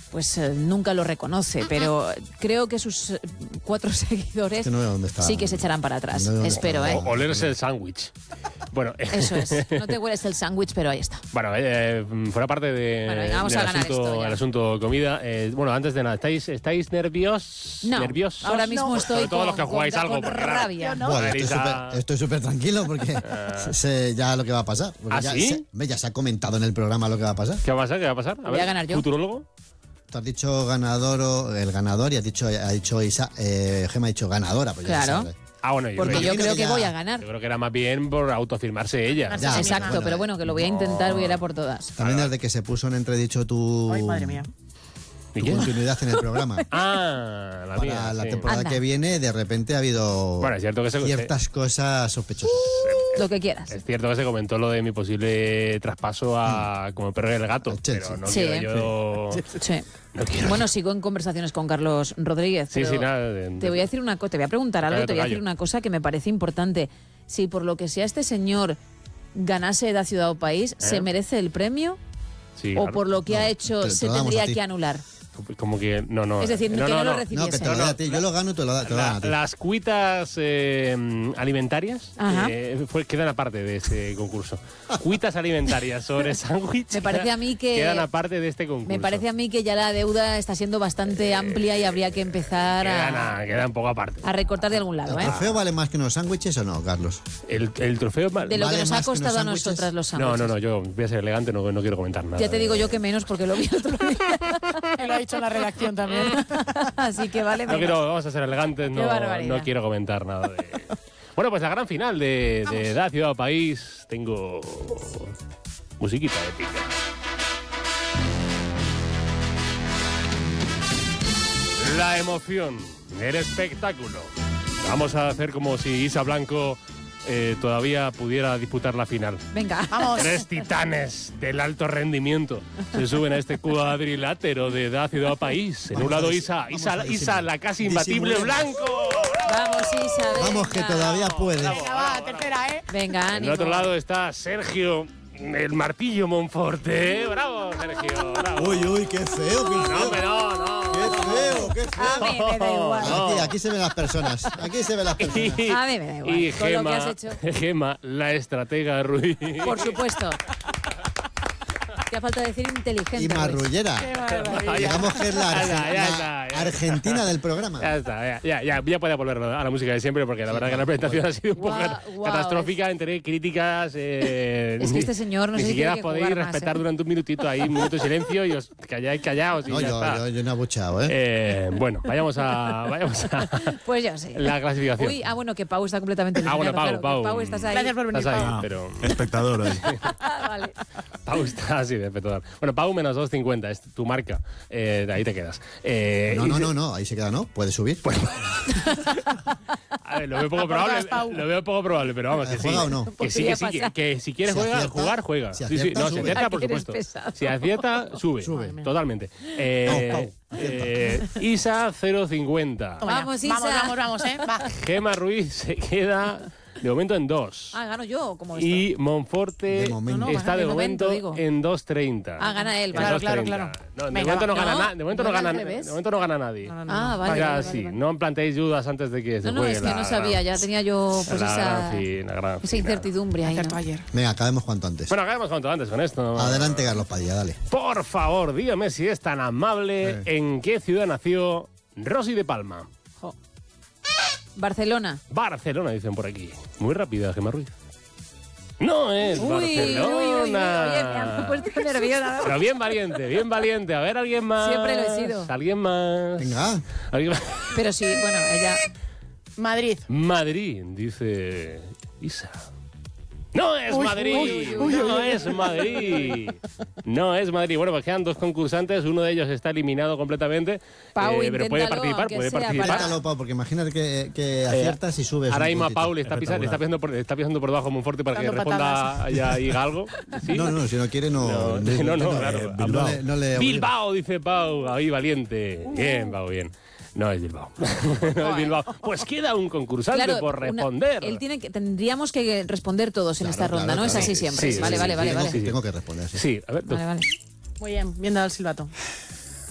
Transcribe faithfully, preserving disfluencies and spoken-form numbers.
pues eh, nunca lo reconoce, pero creo que sus eh, cuatro seguidores que no veo dónde está. sí que se echarán para atrás. No veo dónde Espero, está. ¿eh? O olerse el sándwich. Bueno, Eso es. No te hueles el sándwich, pero ahí está. Bueno, eh, fuera parte de, Bueno, venga, vamos del a ganar asunto, esto ya. el asunto comida. Eh, bueno, antes de nada, ¿estáis, estáis nervios? No, ¿Nerviosos? ahora mismo No. estoy Sobre todo con, los que jugáis con- algo, con porque, claro, rabia. ¿no? Bueno, estoy Marisa- súper estoy súper tranquilo porque sé ya lo que va a pasar. Porque ¿Ah, ya, sí? se, ve, ya se ha comentado en el programa lo que va a pasar. ¿Qué va a pasar? ¿Qué va a pasar? A Voy ver, a ganar yo. ¿Futurólogo? Tú has dicho ganador o el ganador y has dicho, ha dicho Isa, eh, Gemma ha dicho ganadora. Pues ya Claro. se sabe. Ah, bueno, yo, Porque creo, yo imagino creo que que ya- voy a ganar. yo creo que era más bien por autoafirmarse ella. Ya, Exacto, bueno, pero bueno, que lo voy a intentar, voy a ir a por todas. También desde que se puso en entredicho tu, Ay, madre mía. ¿Y tu qué? continuidad en el programa. Ah, la Para mía. la sí. temporada Anda. que viene, de repente ha habido Bueno, es cierto que se- ciertas cosas sospechosas. Lo que quieras. Es cierto que se comentó lo de mi posible traspaso a como el perro y el gato, Al Chelsea. pero no Sí, quiero ¿eh? yo... Sí. No quiero. Bueno, sigo en conversaciones con Carlos Rodríguez. Sí, pero sí, nada, de- Te voy a decir una cosa, te voy a preguntar algo, Cállate, te voy a gallo. decir una cosa que me parece importante. Si por lo que sea este señor ganase Da Ciudad o País, ¿se ¿Eh? merece el premio? Sí, ¿O claro. por lo que No, ha te- hecho te se lo damos tendría a ti. que anular? Como que no, no. Es decir, que no lo recibiese. No, que te lo No, doy no. a ti. Yo lo gano, te lo, da- te lo dan La- a ti. las cuitas eh, alimentarias Ajá. eh, fue- quedan aparte de este concurso. Cuitas alimentarias sobre sándwich Me parece a mí que- quedan aparte de este concurso. Me parece a mí que ya la deuda está siendo bastante amplia y habría que empezar quedan, a, a- quedan poco aparte. a recortar de algún lado, ¿El ¿eh? trofeo vale más que unos sándwiches o no, Carlos? El, el trofeo... va- De lo ¿Vale que nos ha más que unos costado a sándwiches? nosotras los No, sándwiches. no, no, yo voy a ser elegante, no, no quiero comentar nada. Ya te digo yo que menos porque lo vi el otro día. Que lo ha dicho en la redacción también. Así que vale No menos. quiero, vamos a ser elegantes, no, barbaridad. no quiero comentar nada de... Bueno, pues la gran final de, de Da Ciudad o País. Tengo musiquita épica. La emoción, el espectáculo. Vamos a hacer como si Isa Blanco eh, todavía pudiera disputar la final. Venga. Vamos. Tres titanes del alto rendimiento se suben a este cuadrilátero de Da Ciudad o País. En un Vamos a lado dis- Isa, vamos Isa, a Isa, disimular. la casi imbatible Disimulemos. Blanco. Vamos, Isa. Vamos, que venga. todavía puede. Venga, va, tercera, ¿eh? Venga, En el ánimo. otro lado está Sergio, el martillo Monforte. Bravo, Sergio, bravo. Uy, uy, qué feo, qué No, feo. pero no, Qué feo, qué feo. A mí me da igual. No. Aquí, aquí se ven las personas. Aquí se ven las personas. Y, A mí me da igual, y con lo que Gema, has hecho. Gema, la estratega Ruiz. Por supuesto. Te falta decir inteligente. Y Ruiz. marrullera. Digamos que es la, Ya Arge- está, ya la está, ya. Argentina del programa. Ya está, ya, ya, ya, ya puede volver a la música de siempre porque la verdad que la presentación ha sido un poco Guau, cat- guau, catastrófica entre críticas. Eh, Es que ni- este señor no ni sé si siquiera tiene que podéis jugar más, respetar ¿eh? durante un minutito ahí, un minuto de silencio y os calláis callaos y No, ya yo, está. yo, yo no he abucheado, ¿eh? Eh, bueno, vayamos a, vayamos a Pues yo sí. la clasificación. Uy, ah, bueno, que Pau está completamente Ah, bueno, eliminado. Pau, claro, que Pau. Pau, estás ahí. Gracias por venir, Estás ahí, Pau. pero Espectador hoy. Ah, vale. Pau está así de espectacular. Bueno, Pau menos dos cincuenta, es tu marca. Eh, de ahí te quedas. Eh, No, y- no, no, no, ahí se queda, ¿no? Puede subir. A ver, lo veo poco Aportas, probable. Pau. Lo veo poco probable, pero vamos, que sí. ¿Juega o no? Que sí, que sí, que, que si quieres Si juega, acierta, jugar, juega. si Sí, sí, acierta, no, si sube. acierta, por Ay, eres supuesto. pesado. Si acierta, sube. Sube. Totalmente. Eh, Pau, Pau, eh, Isa cero cincuenta. Toma ya. Vamos, Isa. Vamos, vamos, vamos, ¿eh? Va. Gema Ruiz se queda de momento en dos. Ah, gano yo, como esto. Y Monforte De momento. No, no, está gana de de momento, momento digo. en dos treinta. Ah, gana él, En vale. Claro, claro, dos treinta. claro. No, de Venga, momento no va. gana No, na- de momento ¿no no era gana al revés? de momento no gana nadie. No, no, no. Ah, vale. Vaya, vale, sí, vale. no planteéis dudas antes de que se No, no, juegue es que la no sabía, ya tenía yo pues la esa, gran fin- la gran esa final. incertidumbre ahí. Acertó ¿no? ayer. Venga, acabemos cuanto antes. Bueno, acabemos cuanto antes con esto. Adelante, Carlos Padilla, dale. Por favor, dígame si es tan amable Eh. en qué ciudad nació Rosy de Palma. Jo. Barcelona. Barcelona, dicen por aquí. Muy rápida, Gemma Ruiz. No es Uy, uy, Barcelona. uy, uy, oye, me han puesto nerviosa. Pero bien valiente, bien valiente. A ver, alguien más. Siempre lo he sido. Alguien más. Venga. ¿Alguien más? Pero sí, bueno, ella... Madrid. Madrid, dice Isa. No es Uy, Madrid, uy, uy, no uy, uy. es Madrid, no es Madrid. Bueno, pues quedan dos concursantes, uno de ellos está eliminado completamente, Pau, eh, pero puede inténtalo, participar, aunque puede sea participar. para- Inténtalo, Pau, porque imagínate que, que aciertas y subes. Ahora un mismo a puntito. Pau le está, pisa- le está pisando por, le está pisando por debajo Monforte para que Dando responda patadas. ya diga algo. ¿Sí? No, no, si no quiere, no. No, no, no, claro. eh, Bilbao. No le- no le obliga. Bilbao, dice Pau, ahí valiente. Bien, Pau, bien. No es Bilbao. No es Bilbao. Pues queda un concursante Claro, por una- responder. él tiene que, tendríamos que responder todos en Claro, esta ronda, claro, ¿no? Es claro. así siempre. Sí, vale, sí, vale, sí, vale, sí, vale. sí, sí. Tengo que responder, sí. Sí, a ver. Vale, vale. Muy bien, bien dado el silbato.